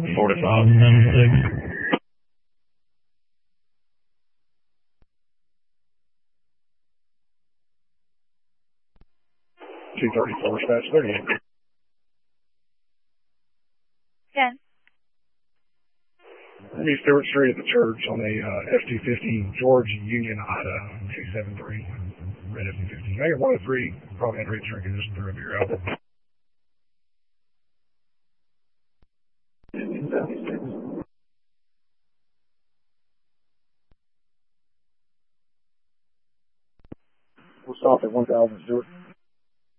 45 and 234, dispatch 38. 10. Lee Stewart Street at the church on a F-250 George Union Ida 273. Red F-250. I got 103. Probably had rates air conditioning through a beer out. We'll stop at 1000 Stewart.